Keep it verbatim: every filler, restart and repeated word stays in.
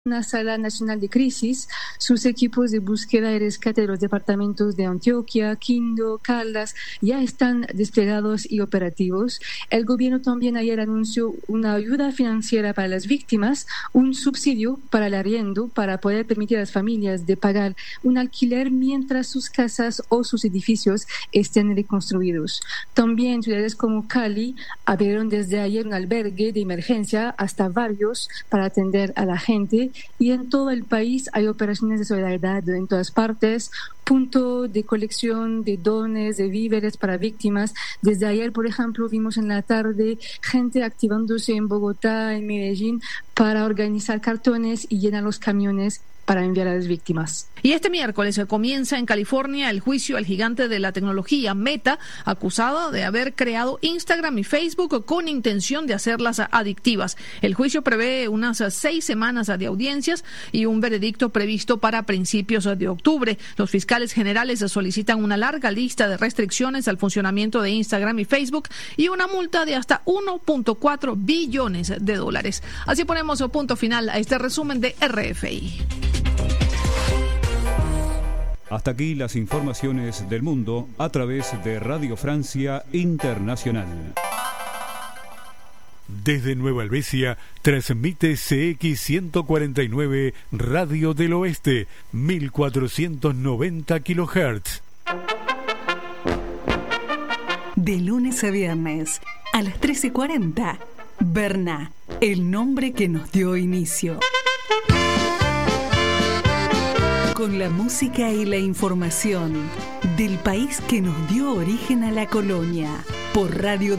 una sala nacional de crisis. Sus equipos de búsqueda y rescate de los departamentos de Antioquia, Quindío, Caldas ya están desplegados y operativos. El gobierno también ayer anunció una ayuda financiera para las víctimas, un subsidio para el arriendo para poder permitir a las familias de pagar un alquiler mientras sus casas o sus edificios estén reconstruidos. También ciudades como Cali abrieron desde ayer un albergue de emergencia, hasta varios, para atender a la gente. Y en todo el país hay operaciones de solidaridad en todas partes, punto de colección de dones, de víveres para víctimas. Desde ayer, por ejemplo, vimos en la tarde gente activándose en Bogotá, en Medellín, para organizar cartones y llenar los camiones para enviar a las víctimas. Y este miércoles comienza en California el juicio al gigante de la tecnología Meta, acusado de haber creado Instagram y Facebook con intención de hacerlas adictivas. El juicio prevé unas seis semanas de audiencias y un veredicto previsto para principios de octubre. Los fiscales generales solicitan una larga lista de restricciones al funcionamiento de Instagram y Facebook y una multa de hasta uno punto cuatro billones de dólares. Así ponemos punto final a este resumen de R F I. Hasta aquí las informaciones del mundo a través de Radio Francia Internacional. Desde Nueva Helvecia transmite C X ciento cuarenta y nueve Radio del Oeste, mil cuatrocientos noventa kilohertz. De lunes a viernes a las trece cuarenta, Berna, el nombre que nos dio inicio. Con la música y la información del país que nos dio origen a la colonia, por Radio